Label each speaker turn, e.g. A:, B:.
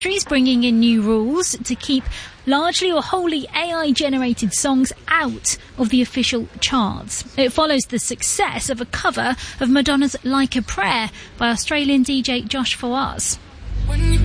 A: Is bringing in new rules to keep largely or wholly AI-generated songs out of the official charts. It follows the success of a cover of Madonna's Like a Prayer by Australian DJ Josh Fawaz.